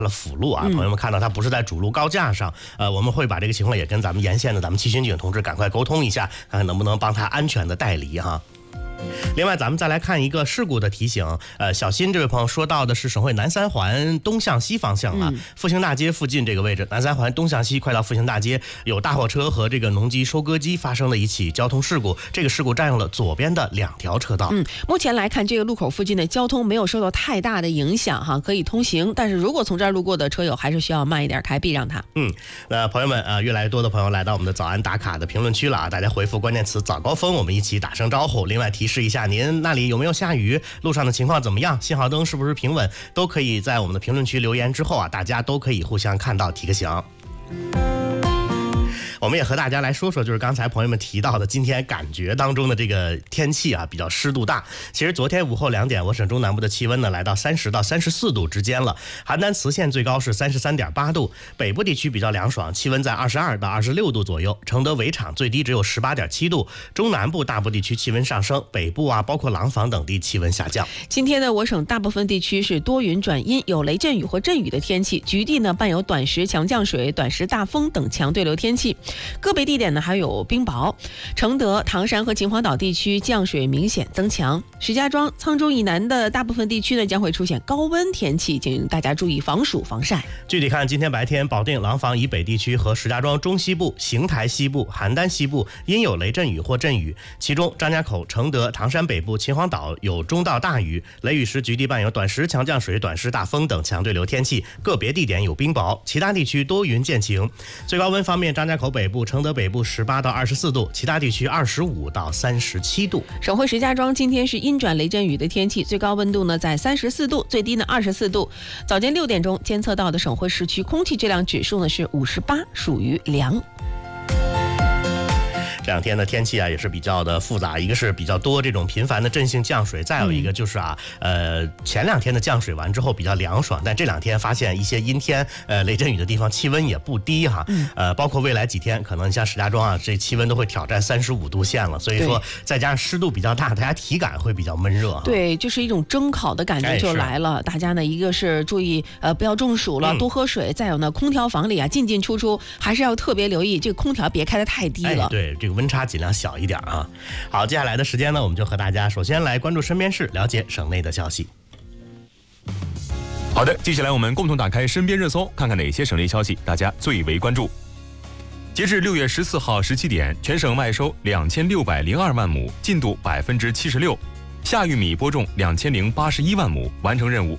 了辅路啊，朋友们看到它不是在主路高架上，我们会把这个情况也跟咱们沿线的咱们七巡警同志赶快沟通一下，看看能不能帮他安全的带离哈。另外咱们再来看一个事故的提醒，小新这位朋友说到的是省会南三环东向西方向啊，复兴大街附近这个位置，南三环东向西快到复兴大街，有大货车和这个农机收割机发生了一起交通事故，这个事故占用了左边的2条车道。 目前来看这个路口附近的交通没有受到太大的影响哈，可以通行，但是如果从这儿路过的车友还是需要慢一点开，避让它。 那朋友们越来越多的朋友来到我们的早安打卡的评论区了啊，大家回复关键词早高峰，我们一起打声招呼。另外提示一下，您那里有没有下雨？路上的情况怎么样？信号灯是不是平稳？都可以在我们的评论区留言之后啊，大家都可以互相看到提个醒。我们也和大家来说说，就是刚才朋友们提到的今天感觉当中的这个天气啊，比较湿度大。其实昨天午后2点，我省中南部的气温呢来到30到34度之间了，邯郸磁县最高是33.8度，北部地区比较凉爽，气温在22到26度左右，承德围场最低只有18.7度，中南部大部地区气温上升，北部啊包括廊坊等地气温下降。 今天呢，我省大部分地区是多云转阴，有雷阵雨或阵雨的天气，局地呢伴有短时强降水、短时大风等强对流天气。个别地点呢还有冰雹，承德、唐山和秦皇岛地区降水明显增强，石家庄、沧州以南的大部分地区呢将会出现高温天气，请大家注意防暑防晒。 具体看，今天白天保定、廊坊以北地区和石家庄中西部、邢台西部、邯郸西部因有雷阵雨或阵雨，其中张家口、承德、唐山北部、秦皇岛有中到大雨，雷雨时局地伴有短时强降水、短时大风等强对流天气，个别地点有冰雹，其他地区多云见晴。最高温方面，张家口北部、承德北部18到24度，其他地区25到37度。 省会石家庄今天是阴转雷阵雨的天气，最高温度呢在34度，最低呢24度。早间6点钟监测到的省会市区空气质量指数呢是58，属于良。 这2天的天气啊也是比较的复杂，一个是比较多这种频繁的阵性降水，再有一个就是前2天的降水完之后比较凉爽，但这2天发现一些阴天雷阵雨的地方气温也不低哈，包括未来几天可能像石家庄啊这气温都会挑战35度线了，所以说再加上湿度比较大，大家体感会比较闷热。 对，就是一种蒸烤的感觉就来了。大家呢一个是注意不要中暑了，多喝水，再有呢空调房里啊进进出出还是要特别留意，这个空调别开得太低了。 对，这个温差尽量小一点啊。好，接下来的时间呢，我们就和大家首先来关注身边事，了解省内的消息。 好的，接下来我们共同打开身边热搜，看看哪些省内消息大家最为关注。截至6月14号17点，全省麦收2602万亩，进度76%，夏玉米播种2081万亩，完成任务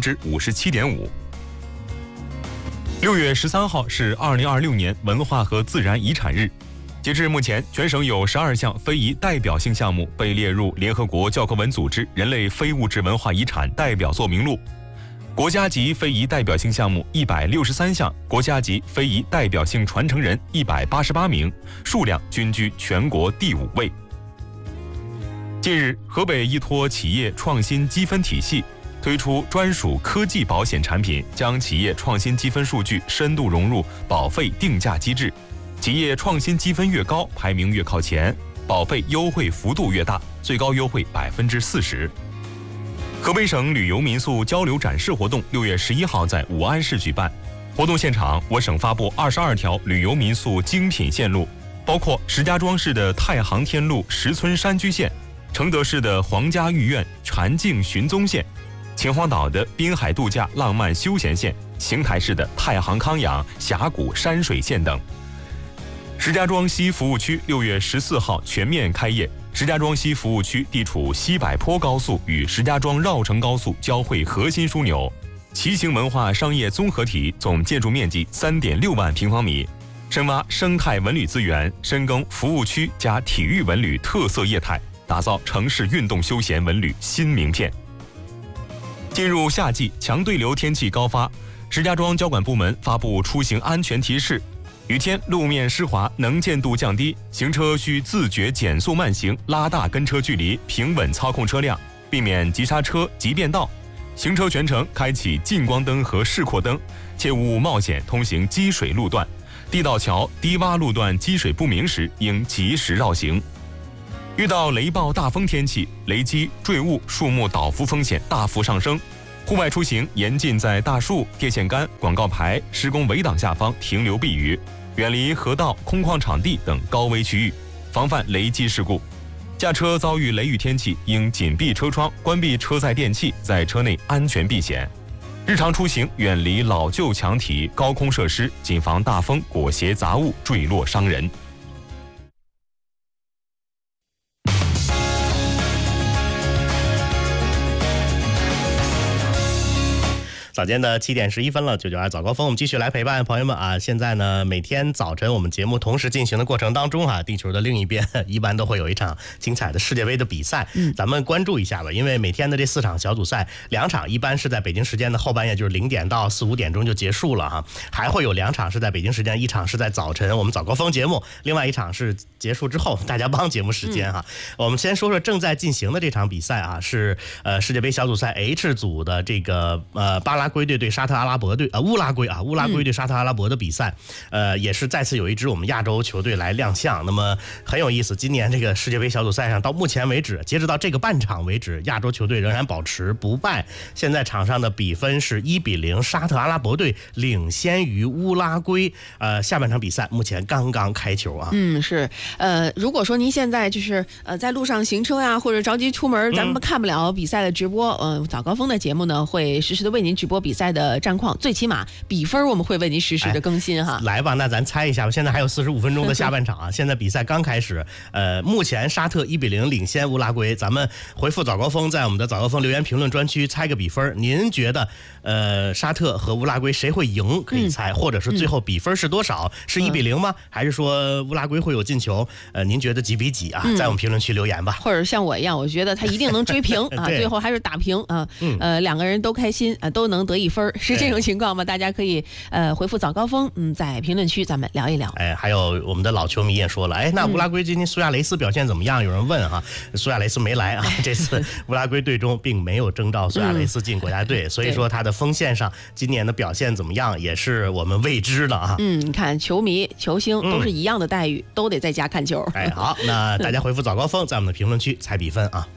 57.5%。6月13号是2026年文化和自然遗产日。截至目前，全省有12项非遗代表性项目被列入联合国教科文组织人类非物质文化遗产代表作名录。国家级非遗代表性项目163项，国家级非遗代表性传承人188名，数量均居全国第5位。近日，河北依托企业创新积分体系，推出专属科技保险产品，将企业创新积分数据深度融入保费定价机制。企业创新积分越高，排名越靠前，保费优惠幅度越大，最高优惠40%。河北省旅游民宿交流展示活动6月11号在武安市举办。活动现场，我省发布22条旅游民宿精品线路，包括石家庄市的太行天路石村山居线，承德市的皇家御苑禅境寻踪线，秦皇岛的滨海度假浪漫休闲线，邢台市的太行康养峡谷山水线等。石家庄西服务区6月14号全面开业。石家庄西服务区地处西柏坡高速与石家庄绕城高速交汇核心枢纽，骑行文化商业综合体，总建筑面积3.6万平方米，深挖生态文旅资源，深耕服务区加体育文旅特色业态，打造城市运动休闲文旅新名片。进入夏季，强对流天气高发，石家庄交管部门发布出行安全提示。雨天路面湿滑，能见度降低，行车需自觉减速慢行，拉大跟车距离，平稳操控车辆，避免急刹车、急变道。行车全程开启近光灯和示廓灯，切勿冒险通行积水路段。地道桥、低洼路段积水不明时，应及时绕行。遇到雷暴大风天气，雷击、坠物、树木倒伏风险大幅上升。 户外出行严禁在大树、电线杆、广告牌、施工围挡下方停留避雨，远离河道、空旷场地等高危区域，防范雷击事故。驾车遭遇雷雨天气，应紧闭车窗，关闭车载电器，在车内安全避险。日常出行远离老旧墙体、高空设施，谨防大风裹挟杂物坠落伤人。 早间的7点11分了，992早高峰，我们继续来陪伴朋友们啊。现在呢，每天早晨我们节目同时进行的过程当中地球的另一边一般都会有一场精彩的世界杯的比赛，咱们关注一下吧。因为每天的这4场小组赛，2场一般是在北京时间的后半夜，就是0点到4、5点钟就结束了哈。还会有2场是在北京时间，一场是在早晨我们早高峰节目，另外一场是结束之后大家帮节目时间哈。我们先说说正在进行的这场比赛啊，是世界杯小组赛 H 组的这个巴拉圭队对沙特阿拉伯队乌拉圭对沙特阿拉伯的比赛，也是再次有一支我们亚洲球队来亮相。那么很有意思，今年这个世界杯小组赛上到目前为止，截止到这个半场为止，亚洲球队仍然保持不败。现在场上的比分是1-0，沙特阿拉伯队领先于乌拉圭。下半场比赛目前刚刚开球啊。 是如果说您现在就是在路上行车呀，或者着急出门，咱们看不了比赛的直播，早高峰的节目呢会实时的为您直播比赛的战况，最起码比分我们会为您实时的更新哈。 来吧，那咱猜一下吧。现在还有45分钟的下半场啊，现在比赛刚开始，目前沙特1-0领先乌拉圭。咱们回复早高峰，在我们的早高峰留言评论专区猜个比分，您觉得沙特和乌拉圭谁会赢？可以猜，或者是最后比分是多少？是1-0吗？还是说乌拉圭会有进球？您觉得几比几啊？在我们评论区留言吧。 或者像我一样，我觉得他一定能追平啊，最后还是打平啊。2个人都开心啊，都能得1分，是这种情况吗？大家可以回复早高峰，在评论区咱们聊一聊。 还有我们的老球迷也说了，那乌拉圭今天苏亚雷斯表现怎么样？有人问哈，苏亚雷斯没来啊，这次乌拉圭队中并没有征召苏亚雷斯进国家队，所以说他的锋线上今年的表现怎么样，也是我们未知的啊。 你看球迷、球星都是一样的待遇，都得在家看球。 好，那大家回复早高峰，在我们的评论区猜比分啊。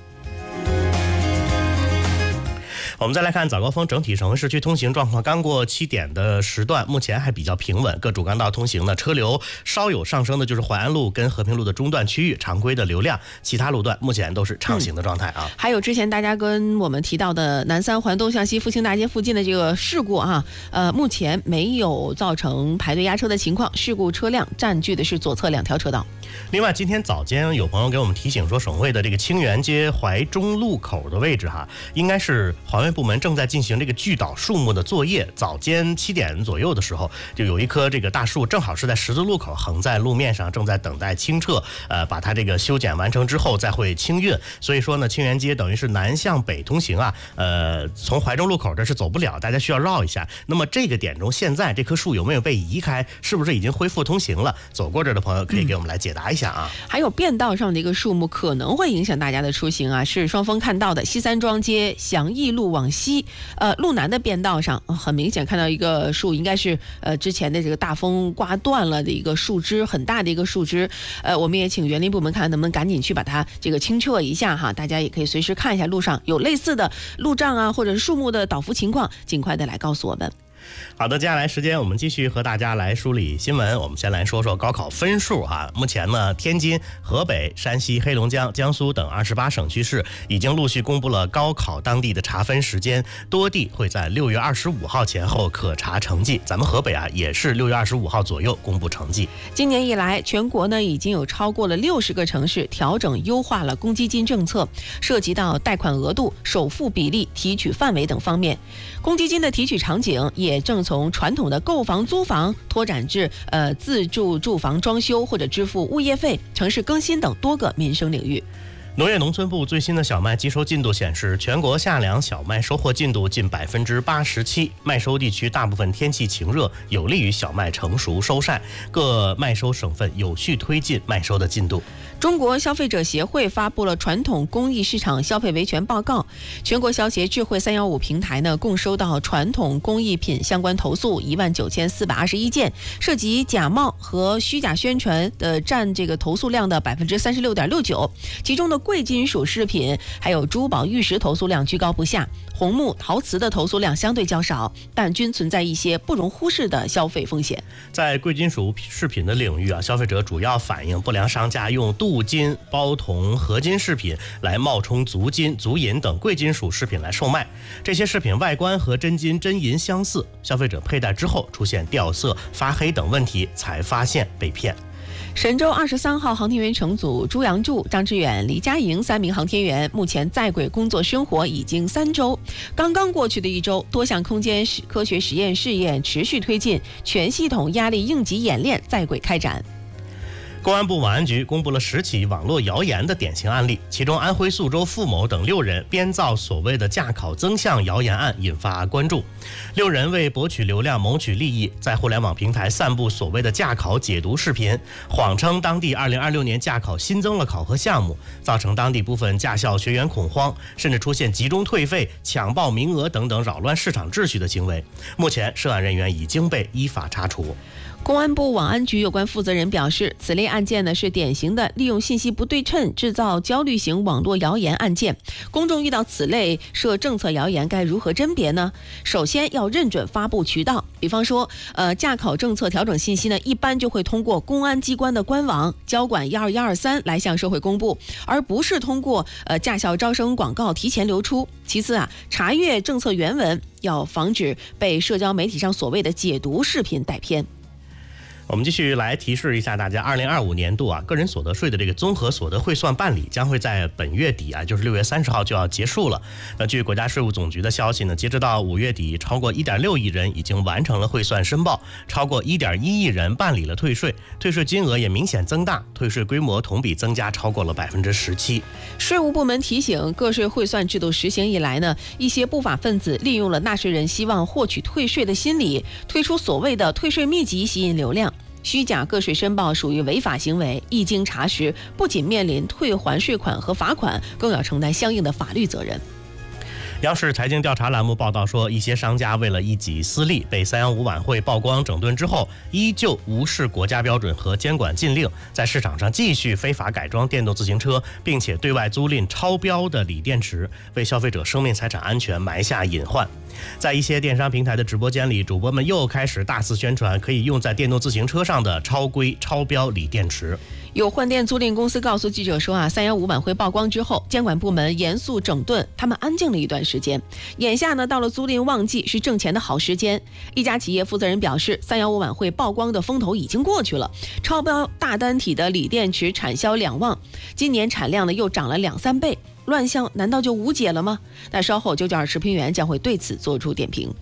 我们再来看早高峰整体省会市区通行状况，刚过7点的时段，目前还比较平稳，各主干道通行的车流稍有上升的就是淮安路跟和平路的中段区域常规的流量，其他路段目前都是畅行的状态啊。 还有之前大家跟我们提到的南3环东向西复兴大街附近的这个事故啊，目前没有造成排队压车的情况，事故车辆占据的是左侧2条车道。 另外今天早间有朋友给我们提醒说，省会的这个清源街淮中路口的位置应该是环卫部门正在进行这个锯倒树木的作业。早间7点左右的时候，就有一棵这个大树正好是在十字路口横在路面上，正在等待清撤，把它这个修剪完成之后再会清运。所以说呢，清源街等于是南向北通行啊，从淮中路口这是走不了，大家需要绕一下。那么这个点中现在这棵树有没有被移开，是不是已经恢复通行了？走过这的朋友可以给我们来解答一下啊。 还有便道上的一个树木可能会影响大家的出行啊，是双峰看到的西三庄街祥义路往西，路南的便道上，很明显看到一个树，应该是之前的这个大风刮断了的一个树枝，很大的一个树枝。我们也请园林部门看能不能赶紧去把它这个清撤一下哈，大家也可以随时看一下路上有类似的路障啊，或者是树木的倒伏情况，尽快的来告诉我们。 好的，接下来时间我们继续和大家来梳理新闻。我们先来说说高考分数目前呢，天津、河北、山西、黑龙江、江苏等28省区市已经陆续公布了高考当地的查分时间，多地会在6月25号前后可查成绩。咱们河北也是6月25号左右公布成绩。 今年以来，全国呢已经有超过了60个城市调整优化了公积金政策，涉及到贷款额度、首付比例、提取范围等方面。公积金的提取场景也正从传统的购房租房拓展至自住住房装修或者支付物业费、城市更新等多个民生领域。 农业农村部最新的小麦集收进度显示，全国夏粮小麦收获进度近87%，麦收地区大部分天气晴热，有利于小麦成熟收晒，各麦收省份有序推进麦收的进度。 中国消费者协会发布了传统工艺市场消费维权报告，全国消协智慧315平台呢，共收到传统工艺品相关投诉19421件，涉及假冒和虚假宣传的占这个投诉量的36.69%，其中的贵金属饰品还有珠宝玉石投诉量居高不下，红木陶瓷的投诉量相对较少，但均存在一些不容忽视的消费风险。 在贵金属饰品的领域啊，消费者主要反映不良商家用镀金、包铜、合金饰品来冒充足金、足银等贵金属饰品来售卖。这些饰品外观和真金真银相似，消费者佩戴之后出现掉色、发黑等问题，才发现被骗。 神舟23号航天员乘组朱杨柱、张志远、李佳莹3名航天员目前在轨工作生活已经3周。刚刚过去的1周，多项空间科学实验试验持续推进，全系统压力应急演练在轨开展。 公安部网安局公布了10起网络谣言的典型案例，其中安徽宿州付某等6人编造所谓的驾考增项谣言案引发关注。6人为博取流量、谋取利益，在互联网平台散布所谓的驾考解读视频，谎称当地2026年驾考新增了考核项目，造成当地部分驾校学员恐慌，甚至出现集中退费、抢报名额等等扰乱市场秩序的行为。目前，涉案人员已经被依法查处。 公安部网安局有关负责人表示，此类案件呢是典型的利用信息不对称制造焦虑型网络谣言案件。公众遇到此类涉政策谣言该如何甄别呢？首先要认准发布渠道，比方说驾考政策调整信息呢，一般就会通过公安机关的官网交管12123来向社会公布，而不是通过驾校招生广告提前流出。其次啊，查阅政策原文，要防止被社交媒体上所谓的解读视频带偏。 我们继续来提示一下大家，2025年度个人所得税的这个综合所得汇算办理将会在本月底就是6月30号就要结束了。那据国家税务总局的消息呢，截止到5月底，超过1.6亿人已经完成了汇算申报，超过1.1亿人办理了退税，退税金额也明显增大，退税规模同比增加超过了17%。 税务部门提醒，个税汇算制度实行以来呢，一些不法分子利用了纳税人希望获取退税的心理，推出所谓的退税秘籍吸引流量。虚假个税申报属于违法行为，一经查实，不仅面临退还税款和罚款，更要承担相应的法律责任。 央视财经调查栏目报道说，一些商家为了一己私利，被315晚会曝光整顿之后，依旧无视国家标准和监管禁令，在市场上继续非法改装电动自行车，并且对外租赁超标的锂电池，为消费者生命财产安全埋下隐患。在一些电商平台的直播间里，主播们又开始大肆宣传可以用在电动自行车上的超规超标锂电池。 有换电租赁公司告诉记者说315晚会曝光之后，监管部门严肃整顿，他们安静了一段时间。眼下呢，到了租赁旺季，是挣钱的好时间。一家企业负责人表示，315晚会曝光的风头已经过去了，超标大单体的锂电池产销两旺，今年产量呢又涨了2-3倍，乱象难道就无解了吗？那稍后992时评员将会对此做出点评。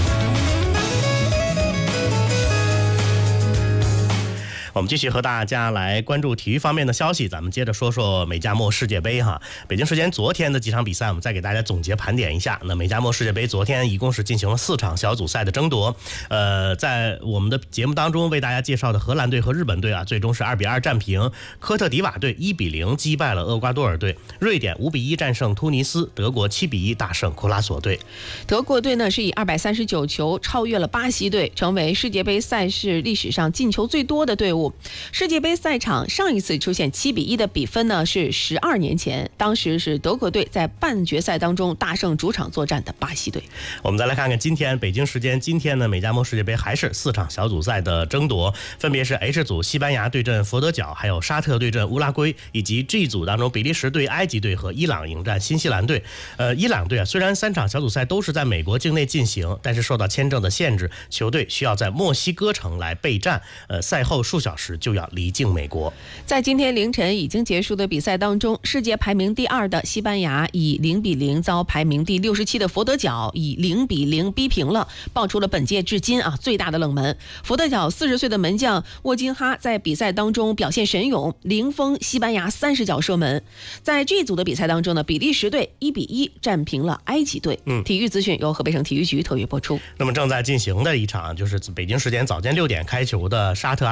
我们继续和大家来关注体育方面的消息，咱们接着说说美加墨世界杯哈。北京时间昨天的几场比赛，我们再给大家总结盘点一下。那美加墨世界杯昨天一共是进行了4场小组赛的争夺。在我们的节目当中为大家介绍的荷兰队和日本队最终是2-2战平。科特迪瓦队1-0击败了厄瓜多尔队，瑞典5-1战胜突尼斯，德国7-1大胜库拉索队。 德国队呢是以239球超越了巴西队，成为世界杯赛事历史上进球最多的队伍。世界杯赛场上一次出现7-1的比分呢是12年前，当时是德国队在半决赛当中大胜主场作战的巴西队。 我们再来看看今天北京时间今天呢，美加墨世界杯还是4场小组赛的争夺，分别是 H 组西班牙对阵佛得角，还有沙特对阵乌拉圭，以及 G 组当中比利时对埃及队和伊朗迎战新西兰队。伊朗队虽然3场小组赛都是在美国境内进行，但是受到签证的限制，球队需要在墨西哥城来备战，赛后数小时就要离境美国。 在今天凌晨已经结束的比赛当中，世界排名第2的西班牙以0-0遭排名第67的佛得角以0-0逼平了，爆出了本届至今最大的冷门。佛得角40岁的门将沃金哈在比赛当中表现神勇，零封西班牙30脚射门。在这组的比赛当中呢，比利时队1-1战平了埃及队。体育资讯由河北省体育局特约播出。 那么正在进行的一场就是北京时间早间6点开球的沙特阿拉伯对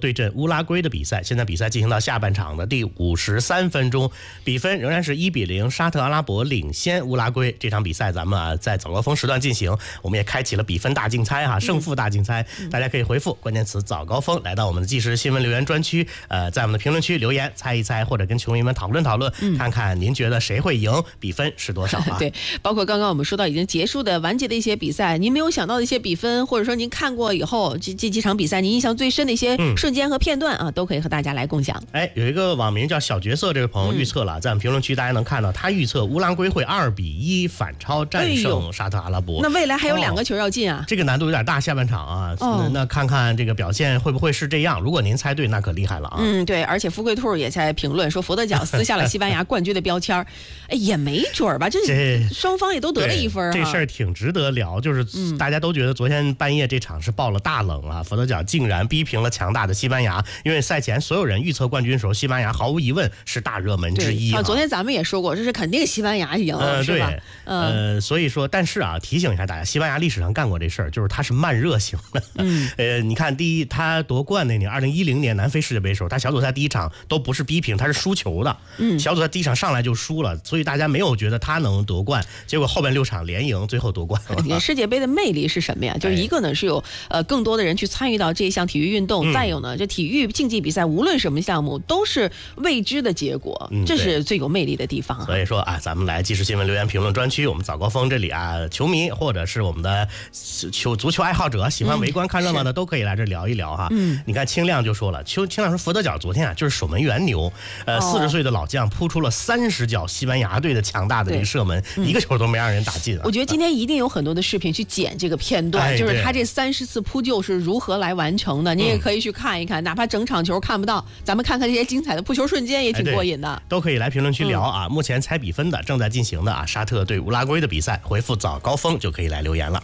对阵乌拉圭的比赛，现在比赛进行到下半场的第53分钟，比分仍然是1-0，沙特阿拉伯领先乌拉圭。这场比赛咱们在早高峰时段进行，我们也开启了比分大竞猜胜负大竞猜，大家可以回复关键词早高峰来到我们的即时新闻留言专区，在我们的评论区留言猜一猜，或者跟球迷们讨论讨论，看看您觉得谁会赢，比分是多少啊？ 对，包括刚刚我们说到已经结束的完结的一些比赛，您没有想到的一些比分，或者说您看过以后这几场比赛您印象最深的一些瞬间和片段啊，都可以和大家来共享。 有一个网名叫小角色这位朋友预测了，在我们评论区大家能看到，他预测乌拉圭会2-1反超战胜沙特阿拉伯。 那未来还有2个球要进啊， 这个难度有点大，下半场啊，那看看这个表现会不会是这样？如果您猜对，那可厉害了啊。 对，而且富贵兔也在评论说，佛得角撕下了西班牙冠军的标签，也没准吧，这双方也都得了1分。 这事儿挺值得聊，就是大家都觉得昨天半夜这场是爆了大冷啊，佛得角竟然逼平了强大的西班牙，因为赛前所有人预测冠军的时候，西班牙毫无疑问是大热门之一。 昨天咱们也说过，这是肯定西班牙赢，是吧？ 所以说，但是提醒一下大家，西班牙历史上干过这事儿，就是他是慢热型的。你看第一，他夺冠那年2010年南非世界杯时候，他小组赛第一场都不是逼平，他是输球的。小组赛第一场上来就输了，所以大家没有觉得他能夺冠，结果后边6场连赢，最后夺冠了。 世界杯的魅力是什么呀？就是一个呢是有更多的人去参与到这一项体育运动，再有呢，这体育竞技比赛无论什么项目都是未知的结果，这是最有魅力的地方。 所以说咱们来即时新闻留言评论专区，我们早高峰这里球迷或者是我们的足球爱好者喜欢围观看热闹的都可以来这聊一聊哈。你看清亮就说了，清亮说佛得角昨天就是守门员牛，40岁的老将扑出了30脚西班牙队的强大的这个射门，一个球都没让人打进我觉得今天一定有很多的视频去剪这个片段，就是他这30次扑救是如何来完成的，你也可以去看一看，哪怕整场球看不到，咱们看看这些精彩的扑球瞬间也挺过瘾的。 都可以来评论区聊目前猜比分的正在进行的沙特对乌拉圭的比赛，回复早高峰就可以来留言了。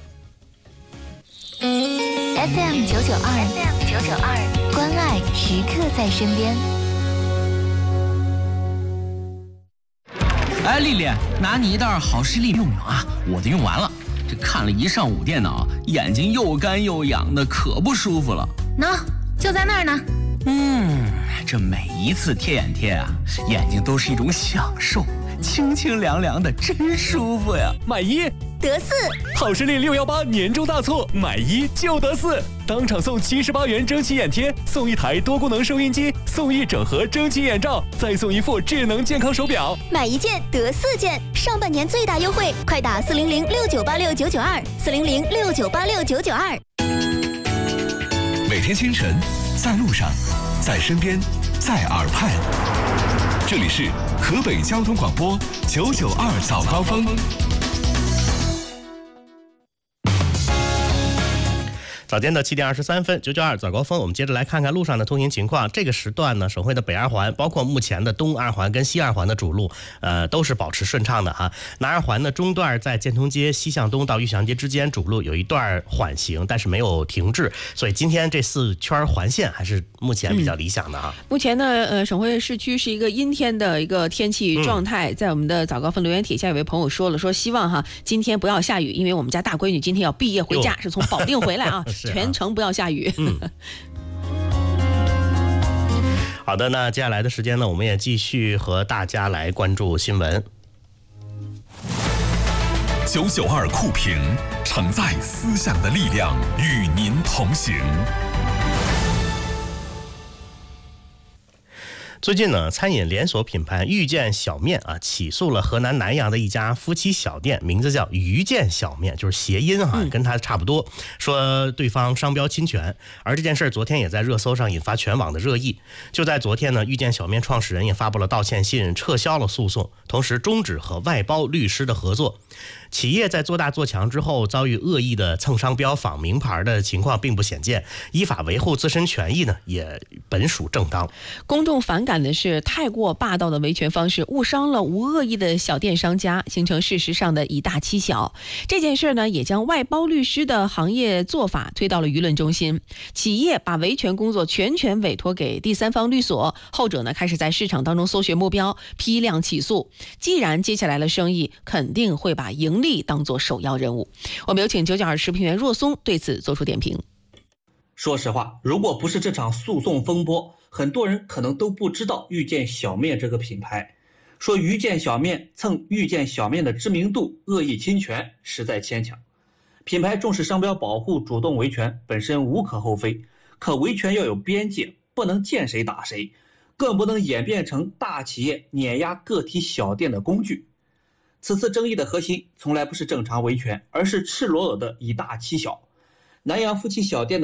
FM 992，关爱时刻在身边。 丽丽，拿你一袋好视力用用啊，我的用完了。这看了一上午电脑，眼睛又干又痒的，可不舒服了。 喏，就在那儿呢。 这每一次贴眼贴啊，眼睛都是一种享受，清清凉凉的，真舒服呀。 买1 得4， 好视力618年终大促，买1就得4，当场送78元蒸汽眼贴，送1台多功能收音机，送1整盒蒸汽眼罩，再送1副智能健康手表。 买1件得4件，上半年最大优惠，快打40069869929，40069869992。 每天清晨，在路上，在身边，在耳畔，这里是河北交通广播992早高峰。 早间的7点23分，992早高峰，我们接着来看看路上的通行情况。这个时段呢，省会的北二环，包括目前的东二环跟西二环的主路，都是保持顺畅的南二环的中段在建通街西向东到玉祥街之间主路有一段缓行，但是没有停滞，所以今天这4圈环线还是目前比较理想的目前呢，省会市区是一个阴天的一个天气状态。在我们的早高峰留言帖下，有位朋友说希望今天不要下雨，因为我们家大闺女今天要毕业回家，是从保定回来全程不要下雨。 好的，那接下来的时间呢，我们也继续和大家来关注新闻。 992酷评，承载思想的力量，与您同行。 最近呢，餐饮连锁品牌遇见小面起诉了河南南阳的一家夫妻小店，名字叫遇见小面，就是谐音跟它差不多，说对方商标侵权。而这件事昨天也在热搜上引发全网的热议。就在昨天呢，遇见小面创始人也发布了道歉信，撤销了诉讼，同时终止和外包律师的合作。企业在做大做强之后遭遇恶意的蹭商标仿名牌的情况并不鲜见，依法维护自身权益呢也本属正当。 公众反感的是太过霸道的维权方式，误伤了无恶意的小店商家，形成事实上的以大欺小。这件事呢，也将外包律师的行业做法推到了舆论中心。企业把维权工作全权委托给第三方律所，后者呢开始在市场当中搜寻目标，批量起诉。既然接下来的生意，肯定会把盈利当作首要任务。我们有请992时评员若松对此做出点评。 说实话，如果不是这场诉讼风波，很多人可能都不知道遇见小面这个品牌。说遇见小面蹭遇见小面的知名度，恶意侵权，实在牵强。品牌重视商标保护，主动维权本身无可厚非，可维权要有边界，不能见谁打谁，更不能演变成大企业碾压个体小店的工具。此次争议的核心从来不是正常维权，而是赤裸裸的以大欺小。南阳夫妻小店的